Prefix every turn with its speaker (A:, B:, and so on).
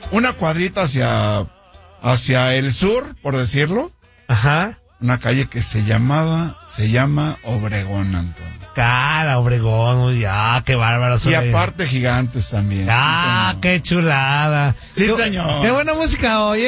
A: una cuadrita hacia el sur, por decirlo.
B: Ajá.
A: Una calle que se llama Obregón, Antonio.
B: Cara, Obregón, ya, qué bárbaro.
A: Y aparte Gigantes también.
B: Ah,
A: sí,
B: qué chulada.
A: Sí, señor.
B: Qué buena música hoy.